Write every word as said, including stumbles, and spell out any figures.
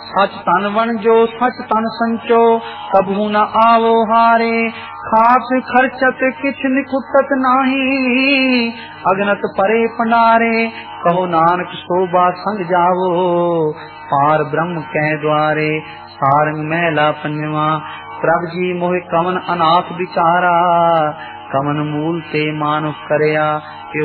सच तन वन जो सच तन संचो कबहू न आवो हारे खास खर्चत किछ निकुटत नाही अगनत परे पंडारे कहो नानक शोभा संग जावो पार ब्रह्म कै द्वारे सारंग महला पंजवा प्रभ जी मोहि कवन अनाथ बिचारा कवन मूल ते मानुष करया